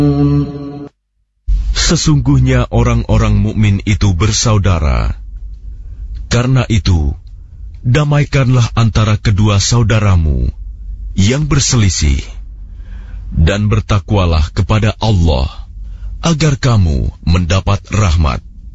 Sesungguhnya orang-orang mukmin itu bersaudara. Karena itu, damaikanlah antara kedua saudaramu yang berselisih, dan bertakwalah kepada Allah agar kamu mendapat rahmat.